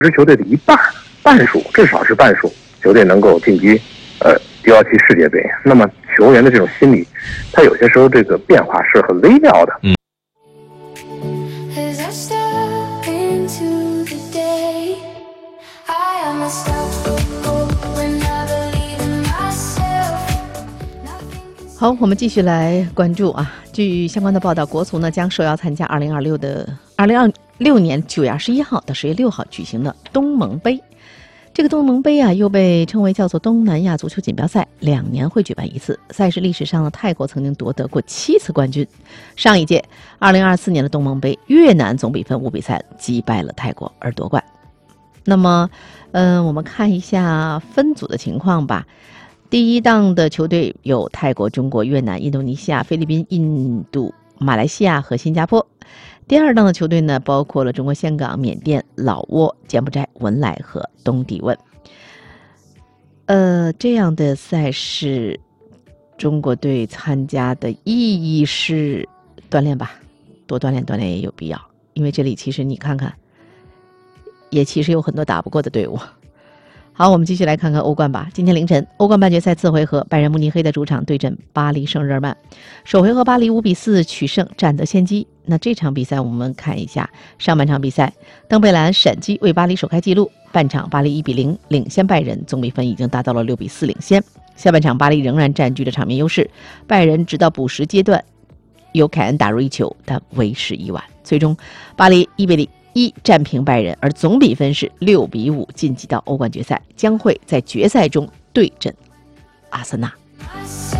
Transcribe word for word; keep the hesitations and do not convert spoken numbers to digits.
支球队的一半，半数至少是半数球队能够晋级呃 U 十七世界杯。那么球员的这种心理，他有些时候这个变化是很微妙的。 嗯。 好，我们继续来关注啊。据相关的报道，国足呢将受邀参加二零二六的二零二六年九月二十一号到十月六号举行的东盟杯。这个东盟杯啊，又被称为叫做东南亚足球锦标赛，两年会举办一次。赛事历史上呢，泰国曾经夺得过七次冠军。上一届二零二四年的东盟杯，越南总比分五比三击败了泰国而夺冠。那么，嗯、呃，我们看一下分组的情况吧。第一档的球队有泰国、中国、越南、印度尼西亚、菲律宾、印度、马来西亚和新加坡。第二档的球队呢，包括了中国香港、缅甸、老挝、柬埔寨、文莱和东帝汶。呃，这样的赛事，中国队参加的意义是锻炼吧，多锻炼锻炼也有必要，因为这里其实你看看，也其实有很多打不过的队伍。好，我们继续来看看欧冠吧。今天凌晨，欧冠半决赛次回合，拜仁慕尼黑的主场对阵巴黎圣日耳曼。首回合巴黎五比四取胜，占得先机。那这场比赛我们看一下上半场比赛，登贝莱闪击为巴黎首开纪录。半场巴黎一比零领先拜仁，总比分已经达到了六比四领先。下半场巴黎仍然占据着场面优势，拜仁直到补时阶段由凯恩打入一球，但为时已晚。最终巴黎一比零一战平拜仁，而总比分是六比五晋级到欧冠决赛，将会在决赛中对阵阿森纳。